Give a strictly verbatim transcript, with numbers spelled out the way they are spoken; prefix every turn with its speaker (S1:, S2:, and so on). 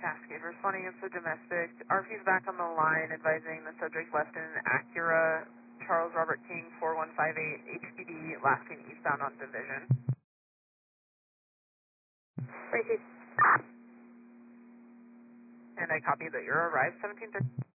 S1: Cascade, responding it's a domestic. R P's back on the line, advising the subject left in an Acura, Charles Robert King, four one five eight, H P D, last seen eastbound on Division.
S2: Received.
S1: And I copy that you're arrived, seventeen thirty.